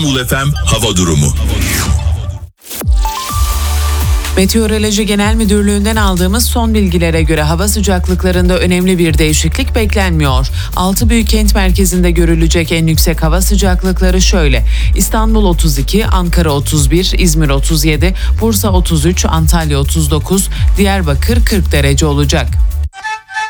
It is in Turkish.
İstanbul FM hava durumu. Meteoroloji Genel Müdürlüğü'nden aldığımız son bilgilere göre hava sıcaklıklarında önemli bir değişiklik beklenmiyor. 6 büyük kent merkezinde görülecek en yüksek hava sıcaklıkları şöyle: İstanbul 32, Ankara 31, İzmir 37, Bursa 33, Antalya 39, Diyarbakır 40 derece olacak.